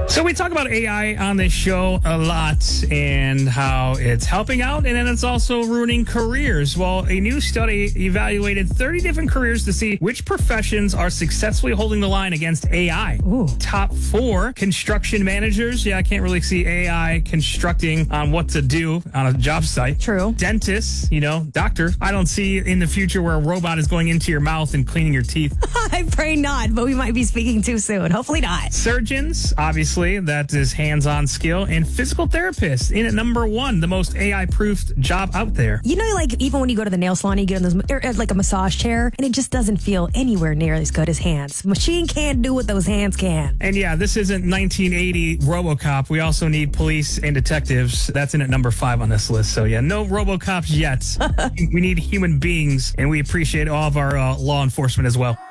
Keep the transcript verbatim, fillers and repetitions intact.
So we talk about A I on this show a lot and how it's helping out and then it's also ruining careers. Well, a new study evaluated thirty different careers to see which professions are successfully holding the line against A I. Ooh. Top four, construction managers. Yeah, I can't really see A I constructing on what to do on a job site. True. Dentists, you know, doctor. I don't see in the future where a robot is going into your mouth and cleaning your teeth. I pray not, but we might be speaking too soon. Hopefully not. Surgeons, obviously, that is hands-on skill, and physical therapists in at number one, the most A I-proofed job out there. You know, like even when you go to the nail salon, you get on those, or, like a massage chair, and it just doesn't feel anywhere near as good as hands. Machine can't do what those hands can. And yeah, this isn't nineteen eighty RoboCop. We also need police and detectives. That's in at number five on this list. So yeah, no RoboCops yet. We need human beings, and we appreciate all of our uh, law enforcement as well.